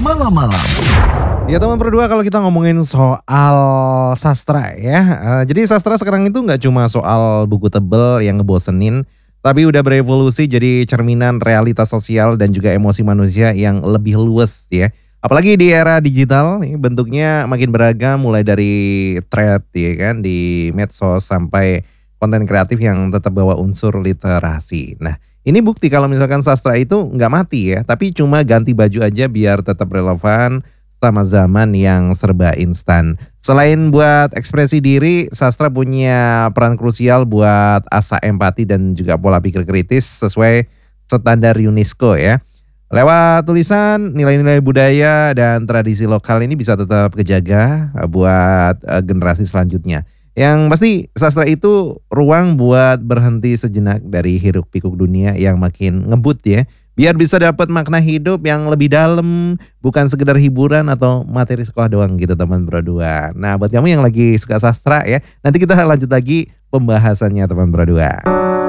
malam-malam. Ya teman berdua, kalau kita ngomongin soal sastra ya, jadi sastra sekarang itu nggak cuma soal buku tebel yang ngebosenin, tapi udah berevolusi jadi cerminan realitas sosial dan juga emosi manusia yang lebih luas ya. Apalagi di era digital, ini bentuknya makin beragam, mulai dari thread ya kan di medsos sampai konten kreatif yang tetap bawa unsur literasi. Nah, ini bukti kalau misalkan sastra itu nggak mati ya, tapi cuma ganti baju aja biar tetap relevan sama zaman yang serba instan. Selain buat ekspresi diri, sastra punya peran krusial buat asa empati dan juga pola pikir kritis sesuai standar UNESCO ya. Lewat tulisan, nilai-nilai budaya dan tradisi lokal ini bisa tetap kejaga buat generasi selanjutnya. Yang pasti sastra itu ruang buat berhenti sejenak dari hiruk pikuk dunia yang makin ngebut ya. Biar bisa dapat makna hidup yang lebih dalam, bukan sekedar hiburan atau materi sekolah doang gitu teman berdua. Nah buat kamu yang lagi suka sastra ya, nanti kita lanjut lagi pembahasannya teman berdua.